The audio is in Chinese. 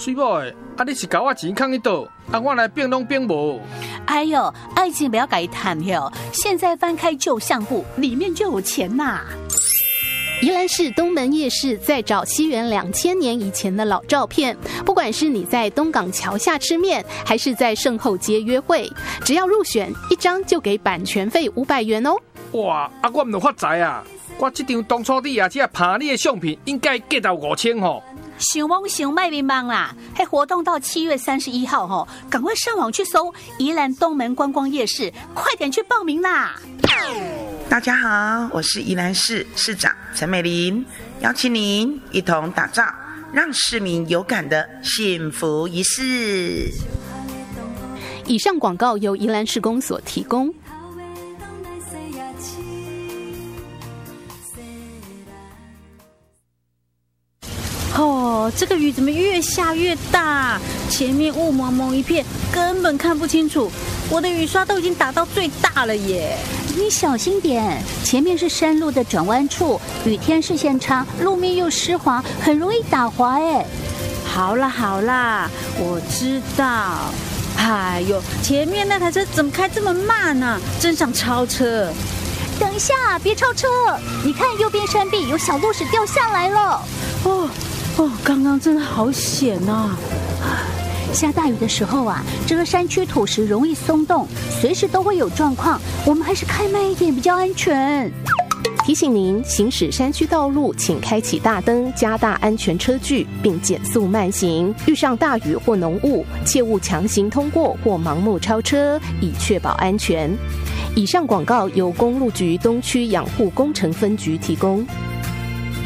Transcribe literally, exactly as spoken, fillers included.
水某的，啊你是甲我钱藏去倒，啊我来变拢变无。 哎呦，爱情不要改谈哟！现在翻开旧相簿，里面就有钱呐。 宜兰市东门夜市在找西元两千年以前的老照片，不管是你在东港桥下吃面，还是在圣后街约会，只要入选一张就给版权费五百元哦。 哇，啊我唔就发财啊！我这张当初你啊，这拍你的相片应该价到五千吼。 想梦想卖迷茫啦！还活动到七月三十一号吼，赶快上网去搜宜兰东门观光夜市，快点去报名啦！ 大家好，我是宜兰市市长陈美玲，邀请您一同打造让市民有感的幸福仪式。 以上广告由宜兰市公所提供。 哦，这个雨怎么越下越大？前面雾蒙蒙一片，根本看不清楚。我的雨刷都已经打到最大了耶！ 你小心点，前面是山路的转弯处，雨天视线差，路面又湿滑，很容易打滑哎。 好啦好啦，我知道。哎呦，前面那台车怎么开这么慢呢、啊？真想超车！ 等一下，别超车！你看右边山壁有小路石掉下来了。 哦哦，刚刚真的好险呐、啊！ 下大雨的时候啊，这个山区土石容易松动，随时都会有状况，我们还是开慢一点比较安全。 提醒您，行驶山区道路，请开启大灯，加大安全车距，并减速慢行。遇上大雨或浓雾，切勿强行通过或盲目超车，以确保安全。以上广告由公路局东区养护工程分局提供。